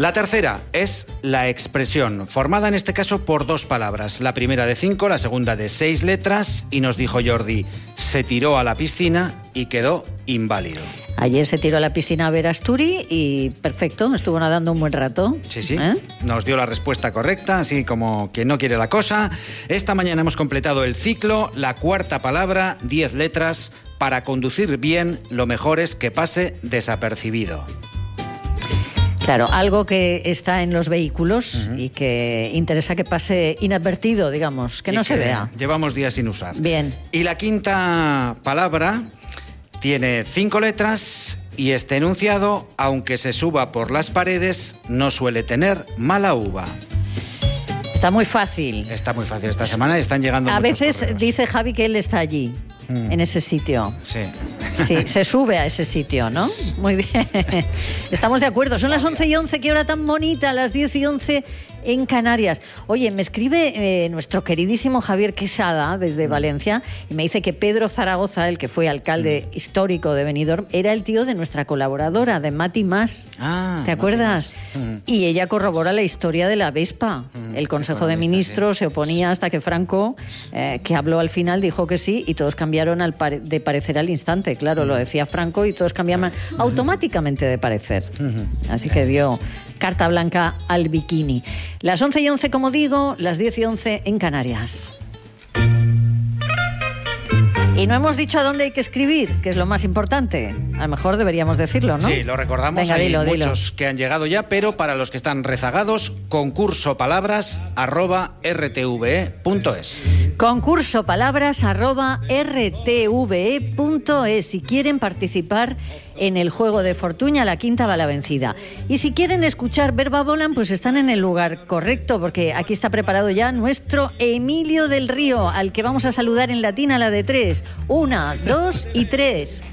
La tercera es la expresión, formada en este caso por 2 palabras. La primera de 5, la segunda de 6 letras, y nos dijo Jordi, se tiró a la piscina y quedó inválido. Ayer se tiró a la piscina a ver Asturi y perfecto, estuvo nadando un buen rato. Sí, nos dio la respuesta correcta, así como quien no quiere la cosa. Esta mañana hemos completado el ciclo, la 4ª palabra, 10 letras. Para conducir bien, lo mejor es que pase desapercibido. Claro, algo que está en los vehículos y que interesa que pase inadvertido, digamos, que no se vea. Llevamos días sin usar. Bien. Y la 5ª palabra tiene 5 letras y este enunciado, aunque se suba por las paredes, no suele tener mala uva. Está muy fácil. Está muy fácil esta semana y están llegando A muchos veces correos. dice Javi que él está allí, en ese sitio. Sí. Sí, se sube a ese sitio, ¿no? Muy bien. Estamos de acuerdo. Son las 11:11, qué hora tan bonita, las 10:11 en Canarias. Oye, me escribe nuestro queridísimo Javier Quesada desde Valencia y me dice que Pedro Zaragoza, el que fue alcalde histórico de Benidorm, era el tío de nuestra colaboradora, de Mati Mas. ¿Te acuerdas? Y ella corrobora la historia de la Vespa. El Consejo de Ministros se oponía hasta que Franco, que habló al final, dijo que sí y todos cambiaron de parecer al instante. Claro, lo decía Franco y todos cambiaban automáticamente de parecer. Así que dio carta blanca al bikini. Las 11:11, como digo, las 10:11 en Canarias. Y no hemos dicho a dónde hay que escribir, que es lo más importante. A lo mejor deberíamos decirlo, ¿no? Sí, lo recordamos. Venga, hay dilo. muchos que han llegado ya, pero para los que están rezagados, concursopalabras@rtve.es. Concursopalabras@rtve.es si quieren participar en el juego de fortuna, la quinta va la vencida. Y si quieren escuchar Verba Volan, pues están en el lugar correcto, porque aquí está preparado ya nuestro Emilio del Río, al que vamos a saludar en latín a la de 3. 1, 2 y 3.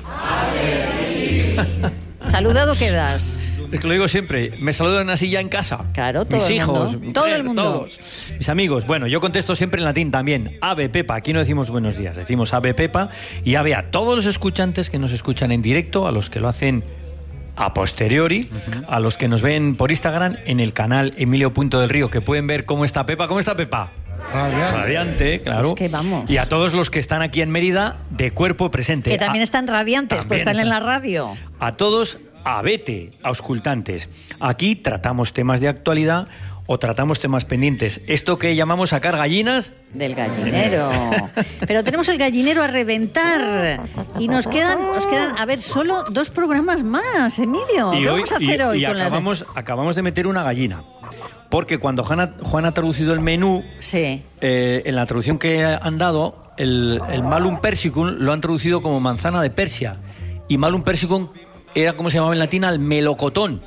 Saludado quedas. Es que lo digo siempre, me saludan así ya en casa. Claro, todo mis el hijos, mundo. mi Todo mujer, el mundo. todos. Mis amigos. Bueno, yo contesto siempre en latín también. Ave Pepa, aquí no decimos buenos días, decimos Ave Pepa. Y ave a todos los escuchantes que nos escuchan en directo, a los que lo hacen a posteriori, a los que nos ven por Instagram en el canal Emilio.delrío, que pueden ver cómo está Pepa. ¿Cómo está Pepa? Radiante, claro. Es que vamos. Y a todos los que están aquí en Mérida de cuerpo presente. Que también están radiantes, pues están en la radio. A todos, a vete, auscultantes. Aquí tratamos temas de actualidad o tratamos temas pendientes. Esto que llamamos sacar gallinas... Del gallinero. Pero tenemos el gallinero a reventar. Y nos quedan, a ver, solo 2 programas más, Emilio. ¿Qué vamos a hacer hoy con acabamos de meter una gallina. Porque cuando Juan ha traducido el menú, sí, en la traducción que han dado, el malum persicum lo han traducido como manzana de Persia. Y malum persicum era como se llamaba en latín al melocotón.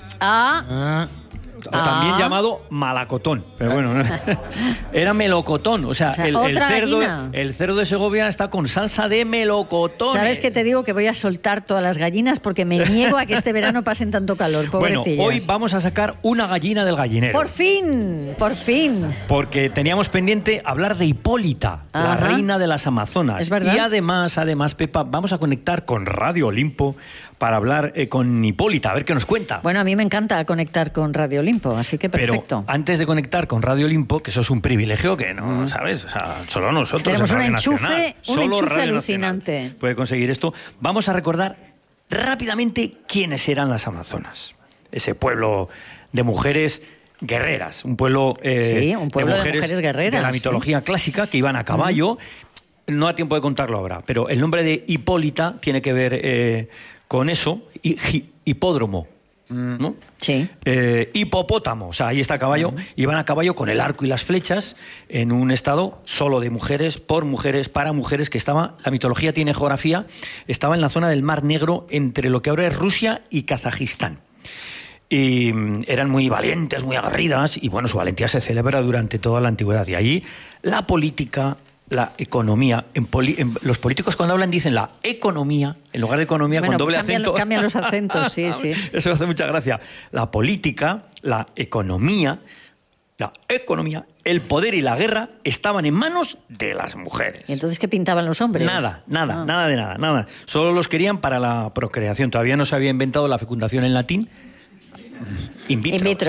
También llamado malacotón. Pero bueno, era melocotón. O sea, el cerdo de Segovia está con salsa de melocotón. ¿Sabes qué te digo? Que voy a soltar todas las gallinas porque me niego a que este verano pasen tanto calor, pobrecillas. Bueno, hoy vamos a sacar una gallina del gallinero. ¡Por fin! ¡Por fin! Porque teníamos pendiente hablar de Hipólita, la reina de las Amazonas. ¿Es verdad? Y además, Pepa, vamos a conectar con Radio Olimpo para hablar con Hipólita, a ver qué nos cuenta. Bueno, a mí me encanta conectar con Radio Olimpo, así que perfecto. Pero antes de conectar con Radio Olimpo, que eso es un privilegio que no, ¿sabes? O sea, solo nosotros tenemos en un Radio enchufe, Nacional, un solo enchufe Radio alucinante. Nacional puede conseguir esto. Vamos a recordar rápidamente quiénes eran las Amazonas. Ese pueblo de mujeres guerreras, un pueblo, de mujeres guerreras, de la mitología clásica que iban a caballo. No da tiempo de contarlo ahora, pero el nombre de Hipólita tiene que ver con eso. Hipódromo, ¿no? Sí. Hipopótamo, o sea, ahí está a caballo. Iban a caballo con el arco y las flechas en un estado solo de mujeres, por mujeres, para mujeres, que estaba, la mitología tiene geografía, estaba en la zona del Mar Negro entre lo que ahora es Rusia y Kazajistán. Y eran muy valientes, muy aguerridas, y bueno, su valentía se celebra durante toda la antigüedad. Y allí la política, la economía, los políticos cuando hablan dicen la economía, en lugar de economía, con doble acento. Cambian los acentos, sí. Eso me hace mucha gracia. La política, la economía, el poder y la guerra estaban en manos de las mujeres. ¿Y entonces qué pintaban los hombres? Nada. Solo los querían para la procreación. Todavía no se había inventado la fecundación en latín. In vitro.